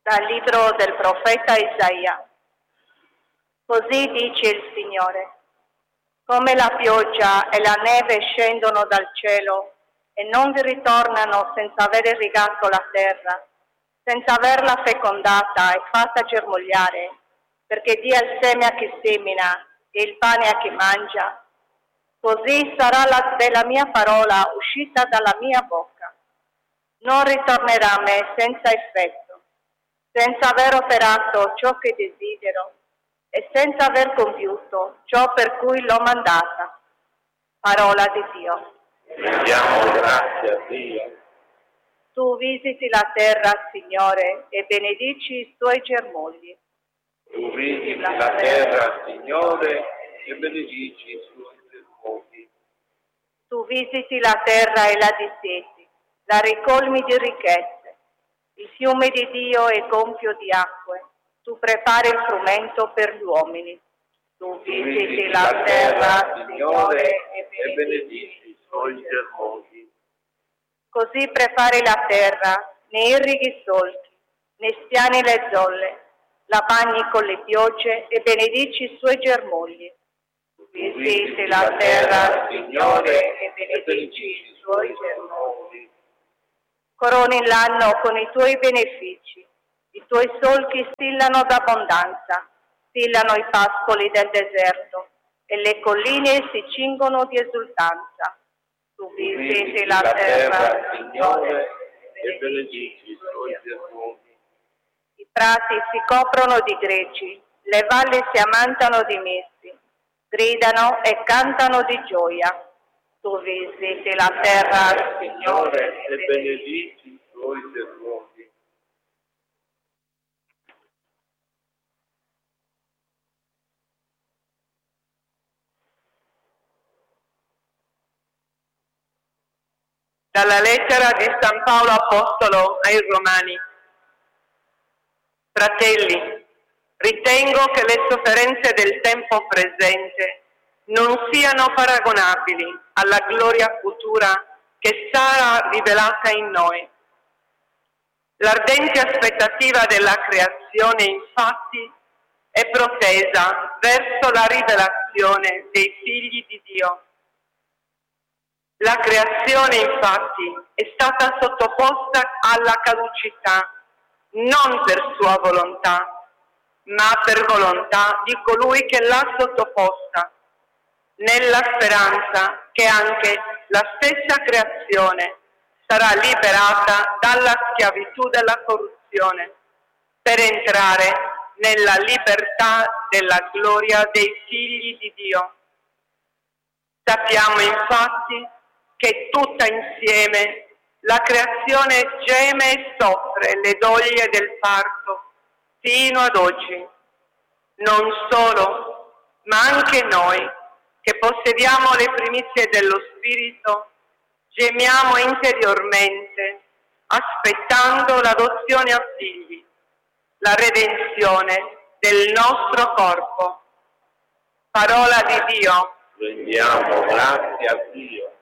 Dal libro del profeta Isaia. Così dice il Signore: come la pioggia e la neve scendono dal cielo e non vi ritornano senza aver irrigato la terra, senza averla fecondata e fatta germogliare, perché dia il seme a chi semina e il pane a chi mangia, così sarà della mia parola uscita dalla mia bocca. Non ritornerà a me senza effetto, senza aver operato ciò che desidero e senza aver compiuto ciò per cui l'ho mandata. Parola di Dio. Rendiamo grazie a Dio. Tu visiti la terra, Signore, e benedici i suoi germogli. Tu visiti la terra, Signore, e benedici i suoi germogli. Tu visiti la terra e la disseti, la ricolmi di ricchezze. Il fiume di Dio è gonfio di acque. Tu prepari il frumento per gli uomini. Tu visiti la terra, Signore, e benedici i suoi germogli. Così prepari la terra, ne irrighi i solchi, ne spiani le zolle, la bagni con le piogge e benedici i suoi germogli. Tu visiti la terra, Signore, e benedici i suoi germogli. Coroni l'anno con i tuoi benefici. I tuoi solchi stillano d'abbondanza, stillano i pascoli del deserto e le colline si cingono di esultanza. Tu visiti la terra, Signore, e benedici i suoi germogli. I prati si coprono di greci, le valli si ammantano di messi, gridano e cantano di gioia. Tu visiti la terra, Signore, e benedici i suoi germogli. Dalla lettera di San Paolo Apostolo ai Romani. Fratelli, ritengo che le sofferenze del tempo presente non siano paragonabili alla gloria futura che sarà rivelata in noi. L'ardente aspettativa della creazione, infatti, è protesa verso la rivelazione dei figli di Dio. La creazione, infatti, è stata sottoposta alla caducità, non per sua volontà, ma per volontà di colui che l'ha sottoposta, nella speranza che anche la stessa creazione sarà liberata dalla schiavitù della corruzione, per entrare nella libertà della gloria dei figli di Dio. Sappiamo, infatti, che tutta insieme la creazione geme e soffre le doglie del parto fino ad oggi. Non solo, ma anche noi, che possediamo le primizie dello Spirito, gemiamo interiormente, aspettando l'adozione a figli, la redenzione del nostro corpo. Parola di Dio. Rendiamo grazie a Dio.